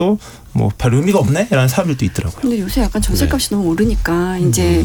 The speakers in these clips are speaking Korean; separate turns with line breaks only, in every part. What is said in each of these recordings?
것도 뭐 별 의미가 없네라는 사람들도 있더라고요.
근데 요새 약간 전세값이 너무 오르니까 이제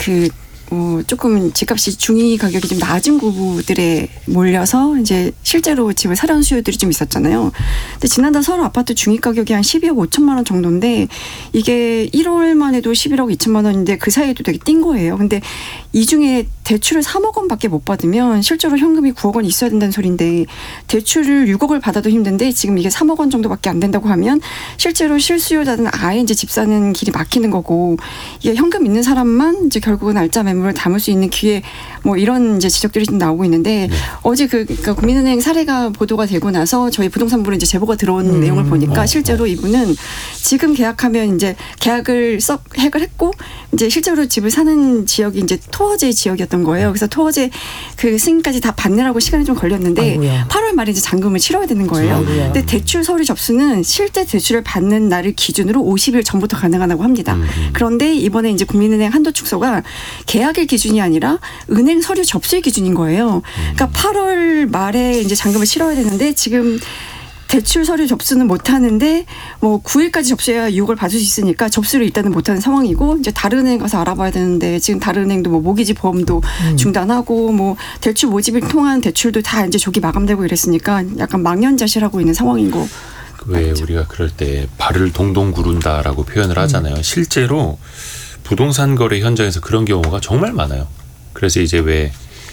조금 집값이 중위 가격이 좀 낮은 구들에 몰려서 이제 실제로 집을 사려는 수요들이 좀 있었잖아요. 근데 지난달 서울 아파트 중위 가격이 한 12억 5천만 원 정도인데 이게 1월만 해도 11억 2천만 원인데 그 사이에도 되게 뛴 거예요. 근데 이 중에 대출을 3억 원밖에 못 받으면 실제로 현금이 9억 원 있어야 된다는 소리인데 대출을 6억을 받아도 힘든데 지금 이게 3억 원 정도밖에 안 된다고 하면 실제로 실수요자는 아예 이제 집 사는 길이 막히는 거고 이게 현금 있는 사람만 이제 결국은 알짜 매물을 담을 수 있는 기회 뭐 이런 이제 지적들이 좀 나오고 있는데 어제 그러니까 국민은행 사례가 보도가 되고 나서 저희 부동산부로 이제 제보가 들어온 내용을 보니까 실제로 이분은 지금 계약하면 이제 계약을 획을 했고 이제 실제로 집을 사는 지역이 이제 토어제 지역이었던 거예요. 그래서 토어제 그 승인까지 다 받느라고 시간이 좀 걸렸는데 아이고야. 8월 말에 이제 잔금을 치러야 되는 거예요. 아이고야. 근데 대출 서류 접수는 실제 대출을 받는 날을 기준으로 50일 전부터 가능하다고 합니다. 그런데 이번에 이제 국민은행 한도축소가 계약일 기준이 아니라 은행 서류 접수일 기준인 거예요. 그러니까 8월 말에 이제 잔금을 치러야 되는데 지금 대출 서류 접수는 못 하는데 뭐 9일까지 접수해야 6월 받을 수 있으니까 접수를 일단은 못 하는 상황이고 이제 다른 은행 가서 알아봐야 되는데 지금 다른 은행도 뭐 모기지 보험도 중단하고 뭐 대출 모집을 통한 대출도 다 이제 조기 마감되고 이랬으니까 약간 망연자실하고 있는 상황인 거.
왜 우리가 그럴 때 발을 동동 구른다라고 표현을 하잖아요. 실제로 부동산 거래 현장에서 그런 경우가 정말 많아요. 그래서 이제 왜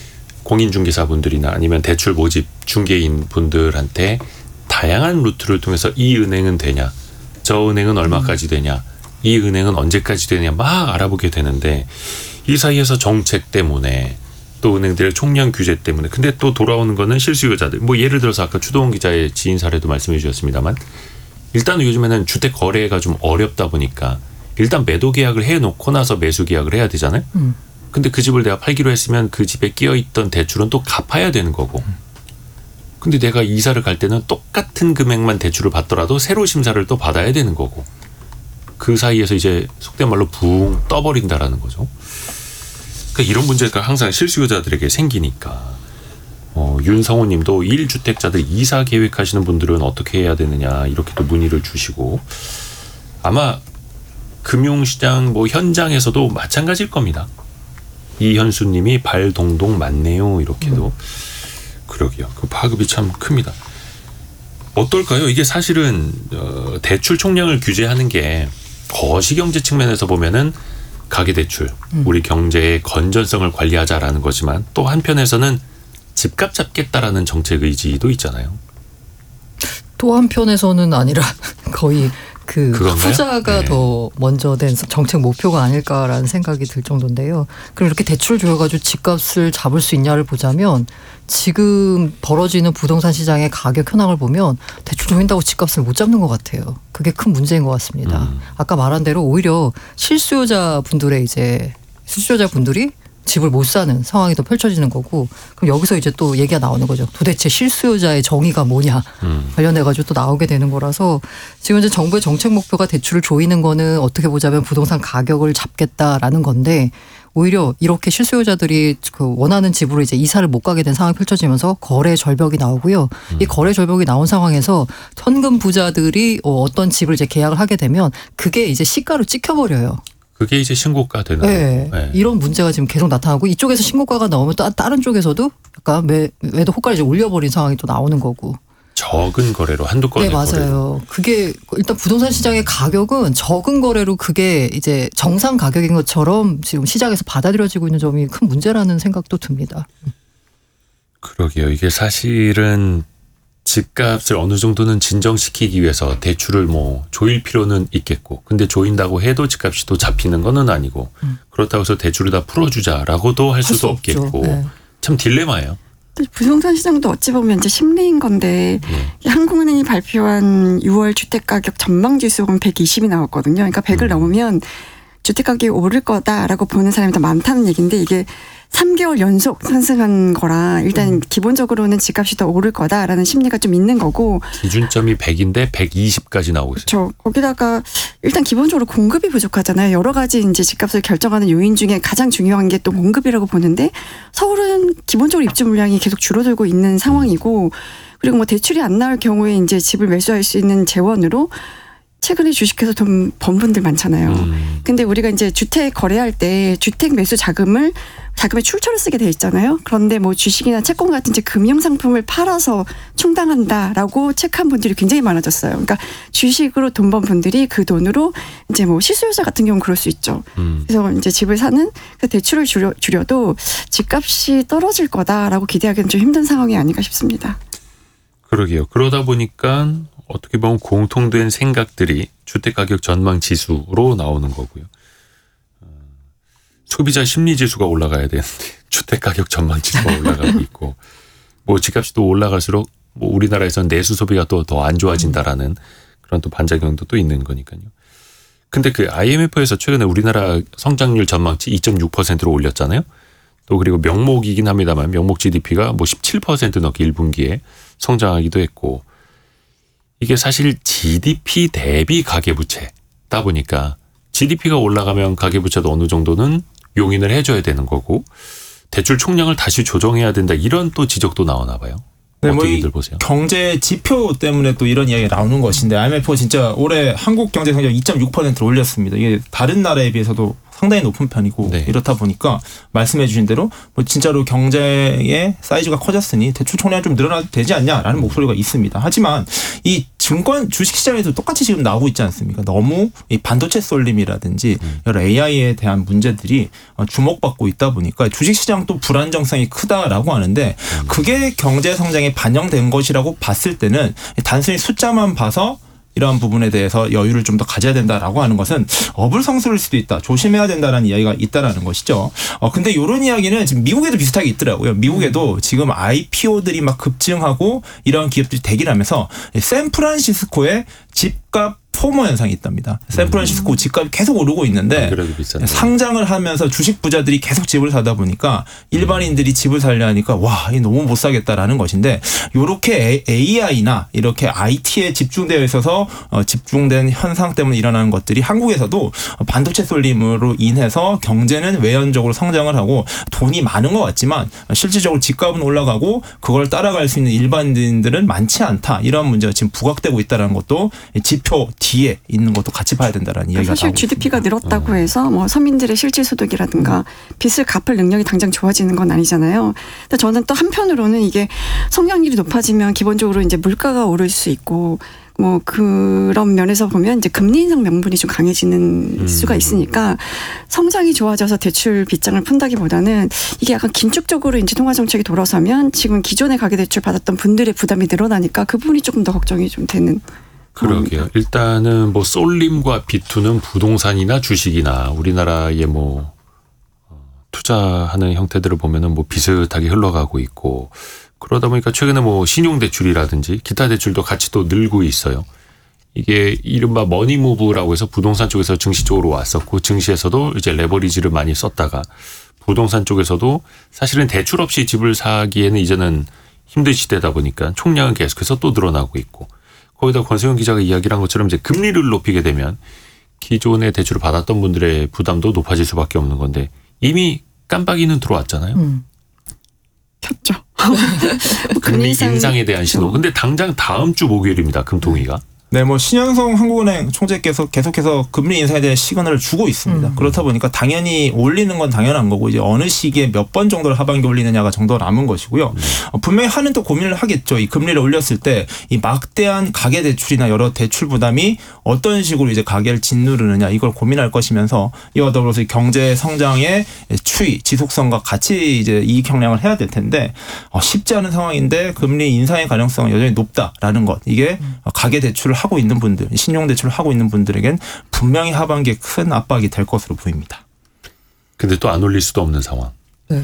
공인중개사분들이나 아니면 대출 모집 중개인 분들한테 다양한 루트를 통해서 이 은행은 되냐, 저 은행은 얼마까지 되냐, 이 은행은 언제까지 되냐 막 알아보게 되는데 이 사이에서 정책 때문에 또 은행들의 총량 규제 때문에 근데 또 돌아오는 거는 실수요자들. 뭐 예를 들어서 아까 추동훈 기자의 지인 사례도 말씀해 주셨습니다만 일단 요즘에는 주택 거래가 좀 어렵다 보니까 일단 매도 계약을 해놓고 나서 매수 계약을 해야 되잖아요. 근데 그 집을 내가 팔기로 했으면 그 집에 끼어있던 대출은 또 갚아야 되는 거고 근데 내가 이사를 갈 때는 똑같은 금액만 대출을 받더라도 새로 심사를 또 받아야 되는 거고 그 사이에서 이제 속된 말로 붕 떠버린다라는 거죠. 그러니까 이런 문제가 항상 실수요자들에게 생기니까 윤성호 님도 1주택자들 이사 계획하시는 분들은 어떻게 해야 되느냐 이렇게 또 문의를 주시고 아마 금융시장 뭐 현장에서도 마찬가지일 겁니다. 이현수 님이 발 동동 맞네요 이렇게도 그러게요. 그 파급이 참 큽니다. 어떨까요? 이게 사실은 대출 총량을 규제하는 게 거시경제 측면에서 보면은 가계대출, 우리 경제의 건전성을 관리하자라는 거지만 또 한편에서는 집값 잡겠다라는 정책 의지도 있잖아요.
또 한편에서는 아니라 거의 그 후자가 더 먼저 된 정책 목표가 아닐까라는 생각이 들 정도인데요. 그럼 이렇게 대출 줘가지고 집값을 잡을 수 있냐를 보자면 지금 벌어지는 부동산 시장의 가격 현황을 보면 대출 조인다고 집값을 못 잡는 것 같아요. 그게 큰 문제인 것 같습니다. 아까 말한 대로 오히려 실수요자분들이 집을 못 사는 상황이 더 펼쳐지는 거고 그럼 여기서 이제 또 얘기가 나오는 거죠. 도대체 실수요자의 정의가 뭐냐 관련해 가지고 또 나오게 되는 거라서 지금 이제 정부의 정책 목표가 대출을 조이는 거는 어떻게 보자면 부동산 가격을 잡겠다라는 건데 오히려 이렇게 실수요자들이 그 원하는 집으로 이제 이사를 못 가게 된 상황이 펼쳐지면서 거래 절벽이 나오고요. 이 거래 절벽이 나온 상황에서 현금 부자들이 어떤 집을 이제 계약을 하게 되면 그게 이제 시가로 찍혀버려요.
그게 이제 신고가 되는
네. 네. 이런 문제가 지금 계속 나타나고 이쪽에서 신고가가 나오면 또 다른 쪽에서도 약간 매도 호가를 이제 올려버린 상황이 또 나오는 거고.
적은 거래로 한두 건의 거래로.
네, 맞아요. 그게 일단 부동산 시장의 가격은 적은 거래로 그게 이제 정상 가격인 것처럼 지금 시장에서 받아들여지고 있는 점이 큰 문제라는 생각도 듭니다.
그러게요. 이게 사실은 집값을 어느 정도는 진정시키기 위해서 대출을 뭐 조일 필요는 있겠고 근데 조인다고 해도 집값이 또 잡히는 건 아니고 그렇다고 해서 대출을 다 풀어주자라고도 할 수도 없겠고 네. 참 딜레마예요.
부동산 시장도 어찌 보면 이제 심리인 건데 한국은행이 발표한 6월 주택가격 전망지수가 120이 나왔거든요. 그러니까 100을 넘으면 주택가격이 오를 거다라고 보는 사람이 더 많다는 얘기인데 이게 3개월 연속 상승한 거라 일단 기본적으로는 집값이 더 오를 거다라는 심리가 좀 있는 거고
기준점이 100인데 120까지 나오고 있어요.
그렇죠. 거기다가 일단 기본적으로 공급이 부족하잖아요. 여러 가지 이제 집값을 결정하는 요인 중에 가장 중요한 게 또 공급이라고 보는데 서울은 기본적으로 입주 물량이 계속 줄어들고 있는 상황이고 그리고 뭐 대출이 안 나올 경우에 이제 집을 매수할 수 있는 재원으로 최근에 주식해서 돈 번 분들 많잖아요. 근데 우리가 이제 주택 거래할 때 주택 매수 자금의 출처를 쓰게 돼 있잖아요. 그런데 뭐 주식이나 채권 같은 이제 금융 상품을 팔아서 충당한다라고 체크한 분들이 굉장히 많아졌어요. 그러니까 주식으로 돈 번 분들이 그 돈으로 이제 뭐 실수요자 같은 경우는 그럴 수 있죠. 그래서 이제 집을 사는 그 대출을 줄여도 집값이 떨어질 거다라고 기대하기는 좀 힘든 상황이 아닌가 싶습니다.
그러게요. 그러다 보니까 어떻게 보면 공통된 생각들이 주택가격 전망 지수로 나오는 거고요. 소비자 심리 지수가 올라가야 되는데 주택가격 전망 지수가 올라가고 있고 뭐 집값이 또 올라갈수록 뭐 우리나라에서는 내수 소비가 또 더 안 좋아진다라는 그런 또 반작용도 또 있는 거니까요. 근데 그 IMF에서 최근에 우리나라 성장률 전망치 2.6%로 올렸잖아요. 또 그리고 명목이긴 합니다만 명목 GDP가 뭐 17% 넘게 1분기에 성장하기도 했고 이게 사실 GDP 대비 가계부채다 보니까 GDP가 올라가면 가계부채도 어느 정도는 용인을 해줘야 되는 거고 대출 총량을 다시 조정해야 된다 이런 또 지적도 나오나 봐요.
네,
어떻게들 보세요?
경제 지표 때문에 또 이런 이야기가 나오는 것인데 IMF가 진짜 올해 한국 경제 성장 2.6%를 올렸습니다. 이게 다른 나라에 비해서도 상당히 높은 편이고
네.
이렇다 보니까 말씀해 주신 대로 뭐 진짜로 경제의 사이즈가 커졌으니 대출 총량이 좀 늘어나도 되지 않냐라는 목소리가 있습니다. 하지만 이 증권 주식시장에도 똑같이 지금 나오고 있지 않습니까? 너무 이 반도체 쏠림이라든지 여러 AI에 대한 문제들이 주목받고 있다 보니까 주식시장도 불안정성이 크다라고 하는데 그게 경제 성장에 반영된 것이라고 봤을 때는 단순히 숫자만 봐서 이러한 부분에 대해서 여유를 좀 더 가져야 된다라고 하는 것은 어불성설일 수도 있다. 조심해야 된다라는 이야기가 있다라는 것이죠. 근데 이런 이야기는 지금 미국에도 비슷하게 있더라고요. 미국에도 지금 IPO들이 막 급증하고 이런 기업들이 대기를 하면서 샌프란시스코의 집값 포모 현상이 있답니다. 샌프란시스코 집값이 계속 오르고 있는데 상장을 하면서 주식 부자들이 계속 집을 사다 보니까 일반인들이 집을 살려 하니까 와, 이거 너무 못 사겠다라는 것인데 이렇게 AI나 이렇게 IT에 집중되어 있어서 집중된 현상 때문에 일어나는 것들이 한국에서도 반도체 쏠림으로 인해서 경제는 외연적으로 성장을 하고 돈이 많은 것 같지만 실질적으로 집값은 올라가고 그걸 따라갈 수 있는 일반인들은 많지 않다. 이런 문제가 지금 부각되고 있다는 것도 지표 뒤에 있는 것도 같이 봐야 된다라는 이야기가
사실
나오고
GDP가
있습니다.
늘었다고 해서 뭐 서민들의 실질 소득이라든가 빚을 갚을 능력이 당장 좋아지는 건 아니잖아요. 근데 저는 또 한편으로는 이게 성장률이 높아지면 기본적으로 이제 물가가 오를 수 있고 뭐 그런 면에서 보면 이제 금리 인상 명분이 좀 강해지는 수가 있으니까 성장이 좋아져서 대출 빗장을 푼다기보다는 이게 약간 긴축적으로 이제 통화 정책이 돌아서면 지금 기존에 가계대출 받았던 분들의 부담이 늘어나니까 그 부분이 조금 더 걱정이 좀 되는.
그러게요. 일단은 뭐 쏠림과 비투는 부동산이나 주식이나 우리나라의 뭐 투자하는 형태들을 보면은 뭐 비슷하게 흘러가고 있고 그러다 보니까 최근에 뭐 신용대출이라든지 기타 대출도 같이 또 늘고 있어요. 이게 이른바 머니무브라고 해서 부동산 쪽에서 증시 쪽으로 왔었고 증시에서도 이제 레버리지를 많이 썼다가 부동산 쪽에서도 사실은 대출 없이 집을 사기에는 이제는 힘든 시대다 보니까 총량은 계속해서 또 늘어나고 있고 거기다 권세영 기자가 이야기를 한 것처럼 이제 금리를 높이게 되면 기존에 대출을 받았던 분들의 부담도 높아질 수밖에 없는 건데 이미 깜빡이는 들어왔잖아요.
켰죠.
금리 인상에 대한 신호. 근데 당장 다음 주 목요일입니다. 금통위가.
네, 뭐 신영성 한국은행 총재께서 계속해서 금리 인상에 대한 시그널을 주고 있습니다. 그렇다 보니까 당연히 올리는 건 당연한 거고 이제 어느 시기에 몇 번 정도를 하반기 올리느냐가 정도가 남은 것이고요. 분명히 하는 또 고민을 하겠죠. 이 금리를 올렸을 때 이 막대한 가계 대출이나 여러 대출 부담이 어떤 식으로 이제 가계를 짓누르느냐 이걸 고민할 것이면서 이와 더불어서 경제 성장의 추이, 지속성과 같이 이제 이익 형량을 해야 될 텐데 쉽지 않은 상황인데 금리 인상의 가능성은 여전히 높다라는 것. 이게 가계 대출을 하고 있는 분들, 신용대출을 하고 있는 분들에겐 분명히 하반기에 큰 압박이 될 것으로 보입니다.
근데 또 안 올릴 수도 없는 상황.
네.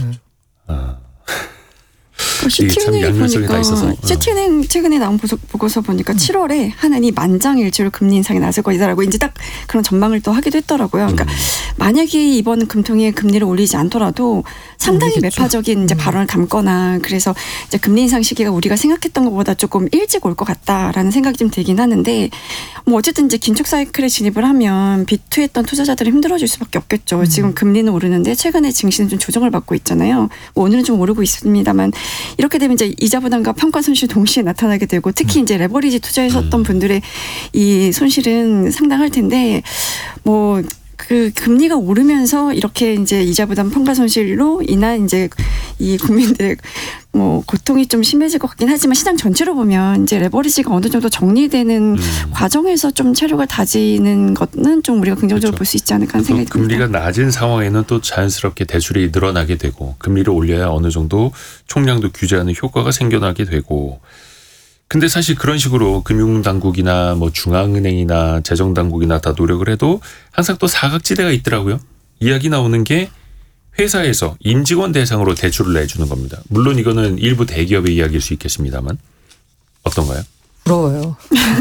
이게 참 양면성이 다 있어서.
시티은행 최근에 나온 보고서 보니까 7월에 하나니 만장일치로 금리 인상이 나설 것이다라고 이제 딱 그런 전망을 또 하기도 했더라고요. 그러니까 만약에 이번 금통위에 금리를 올리지 않더라도 상당히
올리겠죠.
매파적인 이제 발언을 담거나 그래서 이제 금리 인상 시기가 우리가 생각했던 것보다 조금 일찍 올 것 같다라는 생각이 좀 들긴 하는데 뭐 어쨌든 이제 긴축 사이클에 진입을 하면 비투했던 투자자들이 힘들어질 수밖에 없겠죠. 지금 금리는 오르는데 최근에 증시는 좀 조정을 받고 있잖아요. 뭐 오늘은 좀 오르고 있습니다만 이렇게 되면 이제 이자 부담과 평가 손실 동시에 나타나게 되고 특히 이제 레버리지 투자하셨던 분들의 이 손실은 상당할 텐데 뭐 그 금리가 오르면서 이렇게 이제 이자 부담 평가 손실로 인한 이제 이 국민들의 뭐 고통이 좀 심해질 것 같긴 하지만 시장 전체로 보면 이제 레버리지가 어느 정도 정리되는 과정에서 좀 체류가 다지는 것은 좀 우리가 긍정적으로
그렇죠.
볼 수 있지 않을까 하는 생각이 듭니다.
금리가 낮은 상황에는 또 자연스럽게 대출이 늘어나게 되고 금리를 올려야 어느 정도 총량도 규제하는 효과가 생겨나게 되고 근데 사실 그런 식으로 금융당국이나 뭐 중앙은행이나 재정당국이나 다 노력을 해도 항상 또 사각지대가 있더라고요. 이야기 나오는 게 회사에서 임직원 대상으로 대출을 내주는 겁니다. 물론 이거는 일부 대기업의 이야기일 수 있겠습니다만 어떤가요?
부러워요.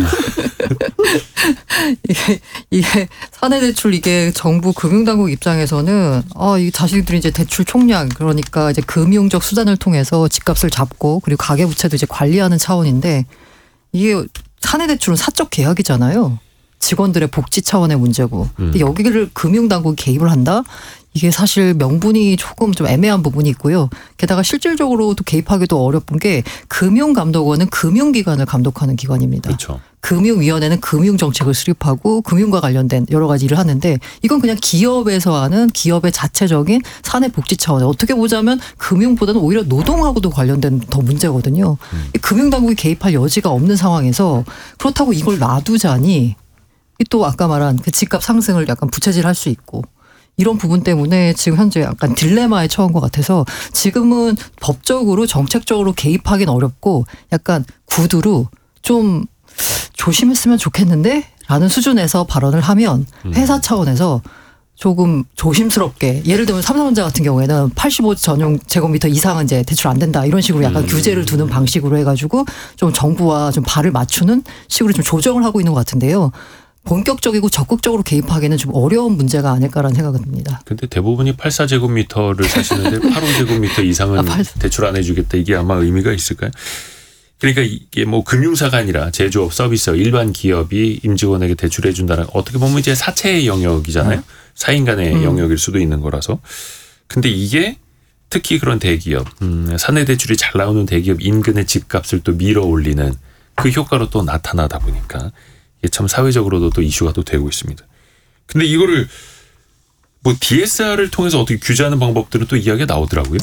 이게 사내 대출 이게 정부 금융당국 입장에서는 이 자신들이 이제 대출 총량 그러니까 이제 금융적 수단을 통해서 집값을 잡고 그리고 가계부채도 이제 관리하는 차원인데 이게 사내 대출은 사적 계약이잖아요. 직원들의 복지 차원의 문제고 근데 여기를 금융당국이 개입을 한다? 이게 사실 명분이 조금 좀 애매한 부분이 있고요. 게다가 실질적으로도 개입하기도 어렵은 게 금융감독원은 금융기관을 감독하는 기관입니다.
그렇죠.
금융위원회는 금융정책을 수립하고 금융과 관련된 여러 가지 일을 하는데 이건 그냥 기업에서 하는 기업의 자체적인 사내복지 차원. 어떻게 보자면 금융보다는 오히려 노동하고도 관련된 더 문제거든요. 금융당국이 개입할 여지가 없는 상황에서 그렇다고 이걸 놔두자니 또 아까 말한 그 집값 상승을 약간 부채질할 수 있고 이런 부분 때문에 지금 현재 약간 딜레마에 처한 것 같아서 지금은 법적으로 정책적으로 개입하기는 어렵고 약간 구두로 좀 조심했으면 좋겠는데 라는 수준에서 발언을 하면 회사 차원에서 조금 조심스럽게 예를 들면 삼성전자 같은 경우에는 85 전용 제곱미터 이상은 이제 대출 안 된다 이런 식으로 약간 규제를 두는 방식으로 해가지고 좀 정부와 좀 발을 맞추는 식으로 좀 조정을 하고 있는 것 같은데요. 본격적이고 적극적으로 개입하기는 좀 어려운 문제가 아닐까라는 생각은 듭니다.
근데 대부분이 84제곱미터를 사시는데 85제곱미터 이상은 대출 안 해주겠다. 이게 아마 의미가 있을까요? 그러니까 이게 뭐 금융사가 아니라 제조업, 서비스업, 일반 기업이 임직원에게 대출해 준다는 어떻게 보면 이제 사채의 영역이잖아요. 사인 간의 영역일 수도 있는 거라서. 근데 이게 특히 그런 대기업, 사내 대출이 잘 나오는 대기업 인근의 집값을 또 밀어 올리는 그 효과로 또 나타나다 보니까 이게 참 사회적으로도 또 이슈가 또 되고 있습니다. 근데 이거를 뭐 DSR을 통해서 어떻게 규제하는 방법들은 또 이야기가 나오더라고요.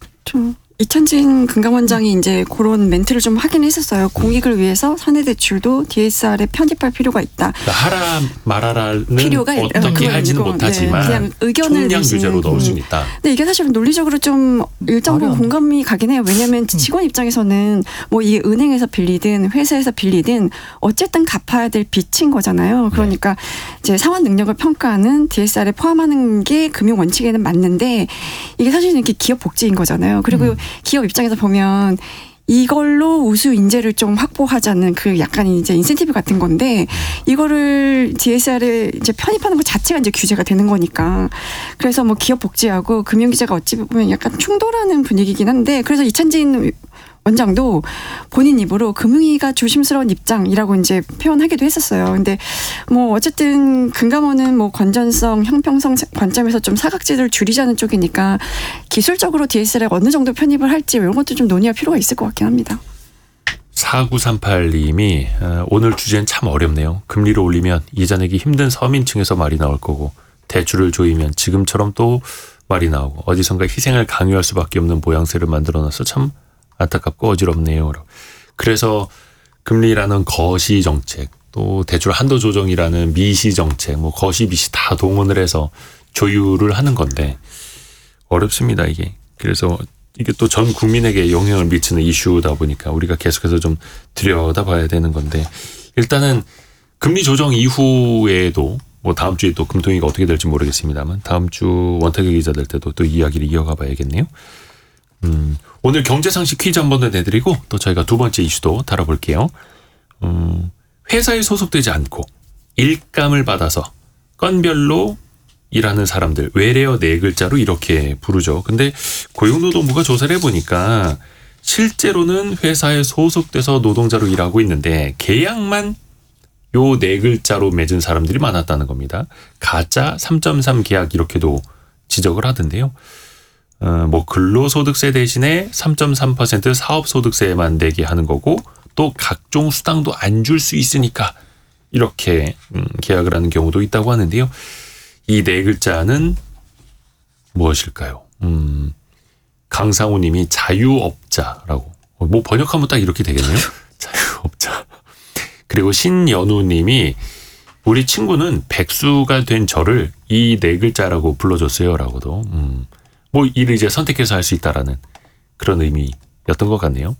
이천진 금감원장이 이제 그런 멘트를 좀 하긴 했었어요. 공익을 위해서 사내대출도 DSR에 편입할 필요가 있다.
그러니까 하라 말아라는
필요가
어떻게 하지는 못하지만
그냥 의견을
총량 규제로 넣을 수는 있다.
근데 이게 사실 논리적으로 좀 일정 부분 공감이 가긴 해요. 왜냐하면 직원 입장에서는 뭐 이 은행에서 빌리든 회사에서 빌리든 어쨌든 갚아야 될 빚인 거잖아요. 그러니까 이제 상환 능력을 평가하는 DSR에 포함하는 게 금융 원칙에는 맞는데 이게 사실은 이렇게 기업 복지인 거잖아요. 그리고 기업 입장에서 보면 이걸로 우수 인재를 좀 확보하자는 그 약간 이제 인센티브 같은 건데 이거를 DSR에 이제 편입하는 것 자체가 이제 규제가 되는 거니까 그래서 뭐 기업 복지하고 금융 규제가 어찌 보면 약간 충돌하는 분위기긴 한데 그래서 이찬진 원장도 본인 입으로 금융위가 조심스러운 입장이라고 이제 표현하기도 했었어요. 근데 뭐 어쨌든 금감원은 뭐 건전성, 형평성 관점에서 좀 사각지대를 줄이자는 쪽이니까 기술적으로 DSR에 어느 정도 편입을 할지 이런 것도 좀 논의할 필요가 있을 것 같긴 합니다.
4938님이 오늘 주제는 참 어렵네요. 금리를 올리면 이자 내기 힘든 서민층에서 말이 나올 거고 대출을 조이면 지금처럼 또 말이 나오고 어디선가 희생을 강요할 수밖에 없는 모양새를 만들어놔서 참 안타깝고 어지럽네요. 그래서 금리라는 거시 정책, 또 대출 한도 조정이라는 미시 정책, 뭐 거시 미시 다 동원을 해서 조율을 하는 건데 어렵습니다 이게. 그래서 이게 또 전 국민에게 영향을 미치는 이슈다 보니까 우리가 계속해서 좀 들여다봐야 되는 건데 일단은 금리 조정 이후에도 뭐 다음 주에 또 금통위가 어떻게 될지 모르겠습니다만 다음 주 원탁의 기자 될 때도 또 이야기를 이어가 봐야겠네요. 오늘 경제상식 퀴즈 한 번 더 내드리고 또 저희가 두 번째 이슈도 다뤄볼게요. 회사에 소속되지 않고 일감을 받아서 건별로 일하는 사람들 외래어 네 글자로 이렇게 부르죠. 근데 고용노동부가 조사를 해보니까 실제로는 회사에 소속돼서 노동자로 일하고 있는데 계약만 요 네 글자로 맺은 사람들이 많았다는 겁니다. 가짜 3.3 계약 이렇게도 지적을 하던데요. 뭐 근로소득세 대신에 3.3% 사업소득세만 내게 하는 거고 또 각종 수당도 안 줄 수 있으니까 이렇게 계약을 하는 경우도 있다고 하는데요. 이 네 글자는 무엇일까요? 강상우 님이 자유업자라고. 뭐 번역하면 딱 이렇게 되겠네요. 자유업자. 그리고 신연우 님이 우리 친구는 백수가 된 저를 이 네 글자라고 불러줬어요. 라고도. 뭐 이를 이제 선택해서 할 수 있다라는 그런 의미였던 것 같네요.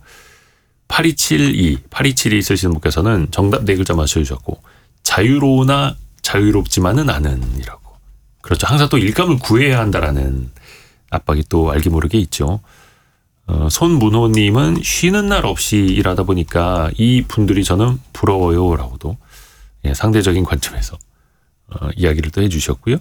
8272 쓰시는 분께서는 정답 네 글자 맞춰주셨고 자유로우나 자유롭지만은 않은 이라고. 그렇죠. 항상 또 일감을 구해야 한다라는 압박이 또 알게 모르게 있죠. 손문호님은 쉬는 날 없이 일하다 보니까 이 분들이 저는 부러워요 라고도 상대적인 관점에서 이야기를 또 해주셨고요.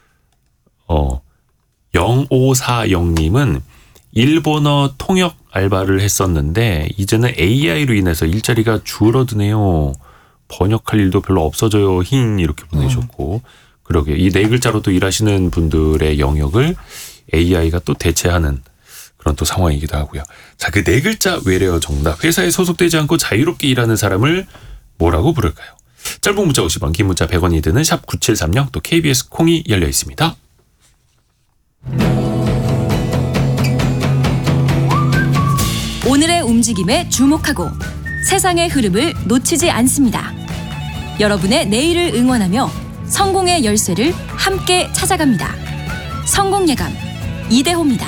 0540님은 일본어 통역 알바를 했었는데 이제는 AI로 인해서 일자리가 줄어드네요. 번역할 일도 별로 없어져요. 힝 이렇게 보내셨고 그러게요. 이 네 글자로 또 일하시는 분들의 영역을 AI가 또 대체하는 그런 또 상황이기도 하고요. 자, 그 네 글자 외래어 정답. 회사에 소속되지 않고 자유롭게 일하는 사람을 뭐라고 부를까요? 짧은 문자 50원, 긴 문자 100원이 드는 샵 9730 또 KBS 콩이 열려 있습니다.
오늘의 움직임에 주목하고 세상의 흐름을 놓치지 않습니다. 여러분의 내일을 응원하며 성공의 열쇠를 함께 찾아갑니다. 성공예감 이대호입니다.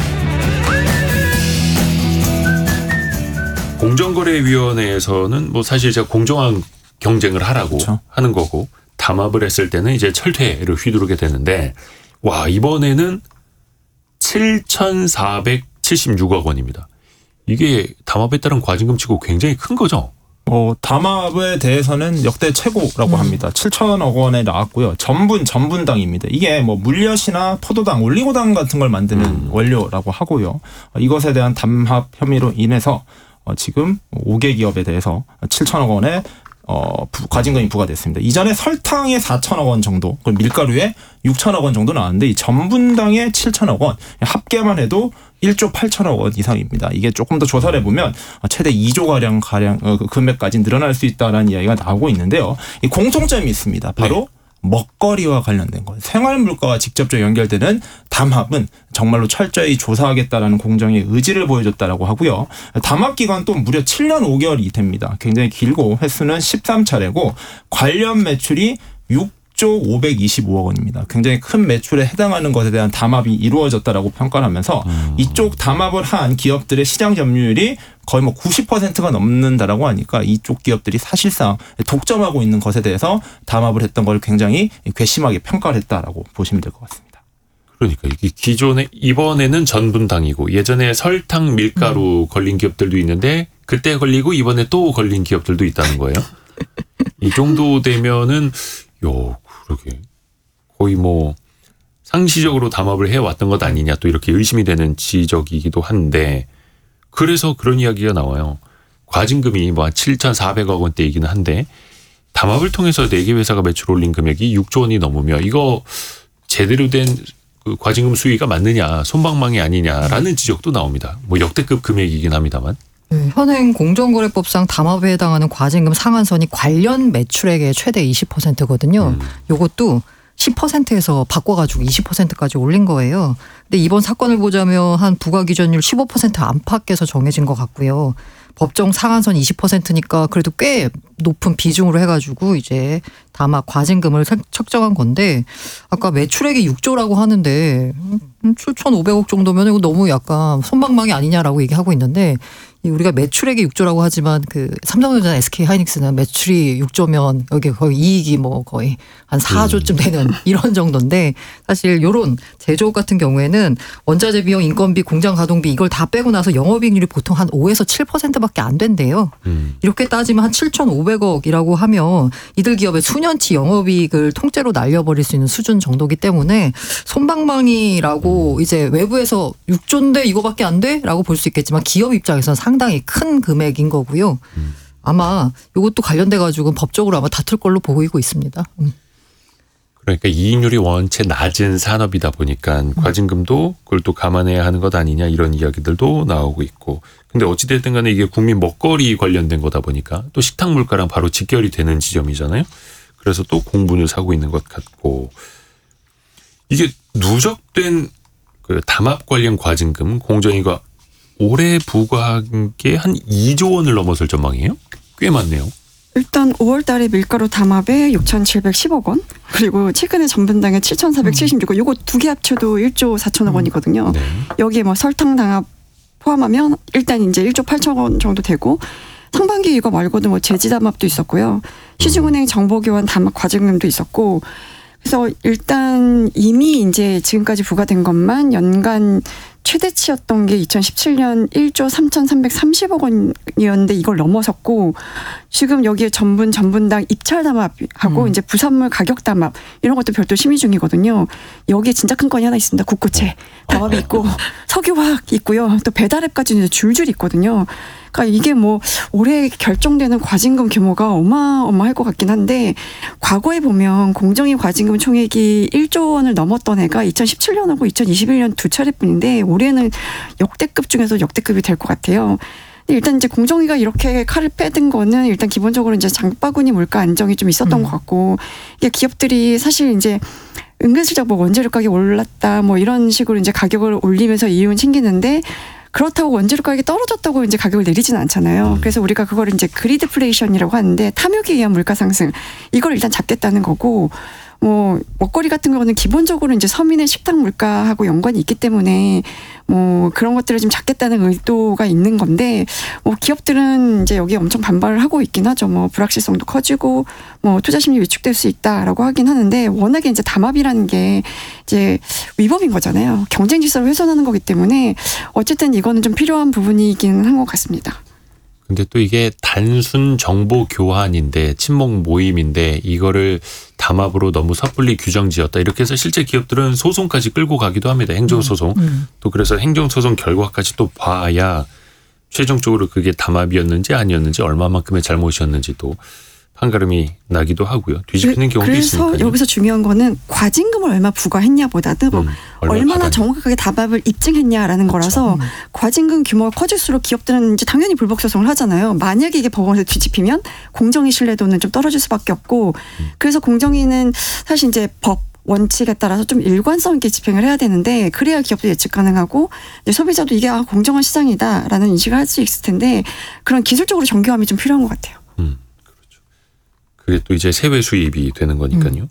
공정거래위원회에서는 뭐 사실 제가 공정한 경쟁을 하라고
그렇죠.
하는 거고 담합을 했을 때는 이제 철퇴를 휘두르게 되는데 와 이번에는 7,476억 원입니다. 이게 담합에 따른 과징금 치고 굉장히 큰 거죠.
담합에 대해서는 역대 최고라고 합니다. 7천억 원에 나왔고요. 전분당입니다. 이게 뭐 물엿이나 포도당, 올리고당 같은 걸 만드는 원료라고 하고요. 이것에 대한 담합 혐의로 인해서 지금 5개 기업에 대해서 7천억 원의 과징금이 부과됐습니다. 이전에 설탕에 4천억 원 정도, 그리고 밀가루에 6천억 원 정도 나왔는데 이 전분당에 7천억 원, 합계만 해도 1조 8천억 원 이상입니다. 이게 조금 더 조사를 해보면 최대 2조 가량 금액까지 늘어날 수 있다라는 이야기가 나오고 있는데요. 이 공통점이 있습니다. 바로 먹거리와 관련된 것. 생활물가와 직접적으로 연결되는 담합은 정말로 철저히 조사하겠다라는 공정의 의지를 보여줬다라고 하고요. 담합 기간 또 무려 7년 5개월이 됩니다. 굉장히 길고 횟수는 13차례고 관련 매출이 6조 525억 원입니다. 굉장히 큰 매출에 해당하는 것에 대한 담합이 이루어졌다라고 평가를 하면서 이쪽 담합을 한 기업들의 시장 점유율이 거의 뭐 90%가 넘는다라고 하니까 이쪽 기업들이 사실상 독점하고 있는 것에 대해서 담합을 했던 걸 굉장히 괘씸하게 평가를 했다라고 보시면 될 것 같습니다.
그러니까 이게 기존에 이번에는 전분당이고 예전에 설탕, 밀가루 걸린 기업들도 있는데 그때 걸리고 이번에 또 걸린 기업들도 있다는 거예요. 이 정도 되면은 그러게 거의 뭐 상시적으로 담합을 해왔던 것 아니냐 또 이렇게 의심이 되는 지적이기도 한데 그래서 그런 이야기가 나와요. 과징금이 뭐 7,400억 원대이기는 한데 담합을 통해서 4개 회사가 매출 올린 금액이 6조 원이 넘으며 이거 제대로 된 그 과징금 수위가 맞느냐 솜방망이 아니냐라는 지적도 나옵니다. 뭐 역대급 금액이긴 합니다만.
현행 공정거래법상 담합에 해당하는 과징금 상한선이 관련 매출액의 최대 20%거든요. 요것도 10%에서 바꿔가지고 20%까지 올린 거예요. 근데 이번 사건을 보자면 한 부과기준율 15% 안팎에서 정해진 것 같고요. 법정 상한선 20%니까 그래도 꽤 높은 비중으로 해가지고 이제 담합 과징금을 책정한 건데 아까 매출액이 6조라고 하는데 7,500억 정도면 이거 너무 약간 솜방망이 아니냐라고 얘기하고 있는데 우리가 매출액이 6조라고 하지만 그 삼성전자, SK 하이닉스는 매출이 6조면 여기 거의 이익이 뭐 거의 한 4조쯤 되는 이런 정도인데 사실 이런 제조업 같은 경우에는 원자재 비용, 인건비, 공장 가동비 이걸 다 빼고 나서 영업이익률이 보통 한 5에서 7%밖에 안 된대요. 이렇게 따지면 한 7,500억이라고 하면 이들 기업의 수년치 영업이익을 통째로 날려버릴 수 있는 수준 정도기 때문에 솜방망이라고 이제 외부에서 6조인데 이거밖에 안 돼? 라고 볼 수 있겠지만 기업 입장에서는 상당히 큰 금액인 거고요. 아마 이것도 관련돼 가지고 법적으로 아마 다툴 걸로 보이고 있습니다.
그러니까 이익률이 원체 낮은 산업이다 보니까 과징금도 그걸 또 감안해야 하는 것 아니냐 이런 이야기들도 나오고 있고. 근데 어찌됐든 간에 이게 국민 먹거리 관련된 거다 보니까 또 식탁 물가랑 바로 직결이 되는 지점이잖아요. 그래서 또 공분을 사고 있는 것 같고. 이게 누적된 그 담합 관련 과징금 공정위가 올해 부과한 게 한 2조 원을 넘어설 전망이에요? 꽤 많네요.
일단 5월 달에 밀가루 담합에 6,710억 원, 그리고 최근에 전분당에 7,476억, 요거 두 개 합쳐도 1조 4천억 원이거든요.
네.
여기에 뭐 설탕 담합 포함하면 일단 이제 1조 8천억 원 정도 되고, 상반기 이거 말고도 뭐 제지 담합도 있었고요. 시중은행 정보교환 담합 과징금도 있었고, 그래서 일단 이미 이제 지금까지 부과된 것만 연간 최대치였던 게 2017년 1조 3,330억 원이었는데 이걸 넘어섰고, 지금 여기에 전분당 입찰 담합하고 이제 부산물 가격 담합 이런 것도 별도 심의 중이거든요. 여기에 진짜 큰 건이 하나 있습니다. 국고채 담합이 있고 석유화학 있고요. 또 배달앱까지 줄줄 있거든요. 그러니까 이게 뭐 올해 결정되는 과징금 규모가 어마어마할 것 같긴 한데, 과거에 보면 공정위 과징금 총액이 1조 원을 넘었던 해가 2017년하고 2021년 두 차례뿐인데 올해는 역대급 중에서 역대급이 될 것 같아요. 일단 이제 공정위가 이렇게 칼을 빼든 거는 일단 기본적으로 이제 장바구니 물가 안정이 좀 있었던 것 같고, 이게 기업들이 사실 이제 은근슬쩍 뭐 원재료 가격이 올랐다 뭐 이런 식으로 이제 가격을 올리면서 이윤 챙기는데, 그렇다고 원재료 가격이 떨어졌다고 이제 가격을 내리지는 않잖아요. 그래서 우리가 그거를 이제 그리드플레이션이라고 하는데, 탐욕에 의한 물가 상승, 이걸 일단 잡겠다는 거고, 뭐 먹거리 같은 경우는 기본적으로 이제 서민의 식탁 물가하고 연관이 있기 때문에 뭐 그런 것들을 좀 잡겠다는 의도가 있는 건데, 뭐 기업들은 이제 여기에 엄청 반발을 하고 있긴 하죠. 뭐 불확실성도 커지고 뭐 투자 심리 위축될 수 있다라고 하긴 하는데, 워낙에 이제 담합이라는 게 이제 위법인 거잖아요. 경쟁 질서를 훼손하는 거기 때문에 어쨌든 이거는 좀 필요한 부분이긴 한 것 같습니다.
근데 또 이게 단순 정보 교환인데, 친목 모임인데 이거를 담합으로 너무 섣불리 규정지었다 이렇게 해서 실제 기업들은 소송까지 끌고 가기도 합니다. 행정소송. 또 그래서 행정소송 결과까지 또 봐야 최종적으로 그게 담합이었는지 아니었는지, 얼마만큼의 잘못이었는지 또 판가름이 나기도 하고요. 뒤집히는 경우도 있으니까요.
그래서 여기서 중요한 거는 과징금을 얼마 부과했냐보다는 얼마나 정확하게 담합을 입증했냐라는 거라서, 과징금 규모가 커질수록 기업들은 이제 당연히 불복소송을 하잖아요. 만약에 이게 법원에서 뒤집히면 공정위 신뢰도는 좀 떨어질 수밖에 없고, 그래서 공정위는 사실 이제 법 원칙에 따라서 좀 일관성 있게 집행을 해야 되는데, 그래야 기업도 예측 가능하고 이제 소비자도 이게 공정한 시장이다라는 인식을 할 수 있을 텐데, 그런 기술적으로 정교함이 좀 필요한 것 같아요.
그게 또 이제 세외 수입이 되는 거니까요.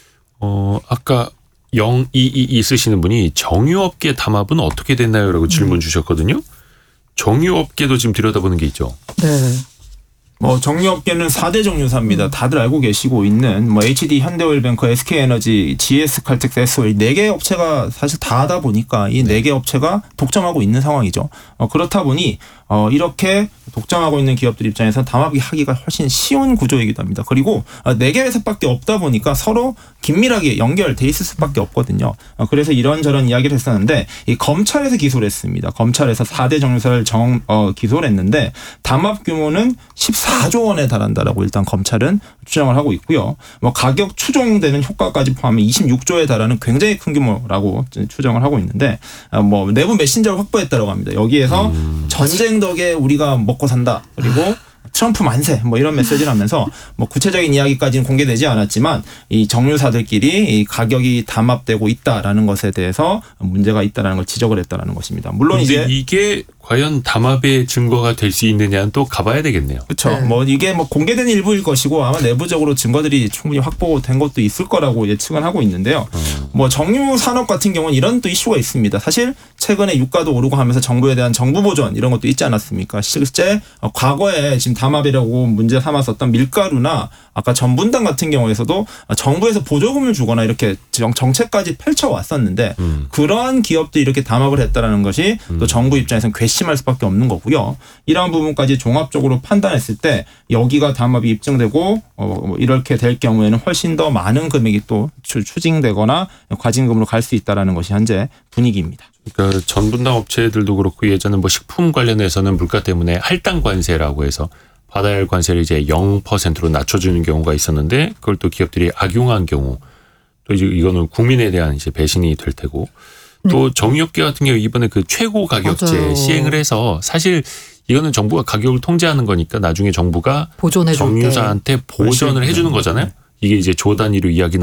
아까 0222 쓰시는 분이 정유업계 담합은 어떻게 됐나요? 라고 질문 주셨거든요. 정유업계도 지금 들여다보는 게 있죠.
네.
뭐 정유업계는 4대 정유사입니다. 다들 알고 계시고 있는 뭐 HD, 현대오일뱅크, SK에너지, GS칼텍스, SO일 4개 업체가 사실 다 하다 보니까 이 4개 업체가 독점하고 있는 상황이죠. 그렇다 보니 이렇게 독점하고 있는 기업들 입장에서 담합이 하기가 훨씬 쉬운 구조이기도 합니다. 그리고 4개 회사밖에 없다 보니까 서로 긴밀하게 연결돼 있을 수밖에 없거든요. 그래서 이런저런 이야기를 했었는데, 이 검찰에서 기소를 했습니다. 검찰에서 4대 정유사를 기소를 했는데 담합 규모는 14조 원에 달한다라고 일단 검찰은 추정을 하고 있고요. 뭐 가격 추정되는 효과까지 포함해 26조에 달하는 굉장히 큰 규모라고 추정을 하고 있는데, 뭐 내부 메신저를 확보했다라고 합니다. 여기에서 전쟁 덕에 우리가 먹고 산다, 그리고 트럼프 만세 뭐 이런 메시지를 하면서 뭐 구체적인 이야기까지는 공개되지 않았지만, 이 정유사들끼리 이 가격이 담합되고 있다라는 것에 대해서 문제가 있다라는 걸 지적을 했다라는 것입니다. 물론 이제
이게 과연 담합의 증거가 될 수 있느냐는 또 가봐야 되겠네요.
그렇죠.
네.
뭐 이게 뭐 공개된 일부일 것이고, 아마 내부적으로 증거들이 충분히 확보된 것도 있을 거라고 예측은 하고 있는데요. 뭐 정유 산업 같은 경우는 이런 또 이슈가 있습니다. 사실 최근에 유가도 오르고 하면서 정부에 대한 정부 보전 이런 것도 있지 않았습니까? 실제 과거에 지금 담합이라고 문제 삼았었던 밀가루나 아까 전분당 같은 경우에서도 정부에서 보조금을 주거나 이렇게 정책까지 펼쳐왔었는데, 그러한 기업도 이렇게 담합을 했다라는 것이 또 정부 입장에서는 괘씸할 수밖에 없는 거고요. 이러한 부분까지 종합적으로 판단했을 때 여기가 담합이 입증되고 이렇게 될 경우에는 훨씬 더 많은 금액이 또 추징되거나 과징금으로 갈 수 있다라는 것이 현재 분위기입니다.
그러니까 전분당 업체들도 그렇고, 예전에 뭐 식품 관련해서는 물가 때문에 할당 관세라고 해서 받아야 할 관세를 이제 0%로 낮춰주는 경우가 있었는데, 그걸 또 기업들이 악용한 경우, 또 이제 이거는 국민에 대한 이제 배신이 될 테고 또 정유업계 같은 경우 이번에 그 최고 가격제
맞아요.
시행을 해서 사실 이거는 정부가 가격을 통제하는 거니까 나중에 정부가
보존해
정유사한테 보전을 해주는 거잖아요. 이게 이제 조 단위로 이야기